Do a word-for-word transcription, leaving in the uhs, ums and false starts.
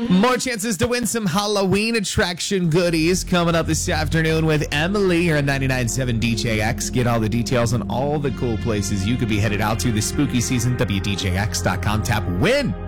More chances to win some Halloween attraction goodies coming up this afternoon with Emily here on ninety-nine point seven D J X. Get all the details on all the cool places you could be headed out to this spooky season. W D J X dot com. Tap win.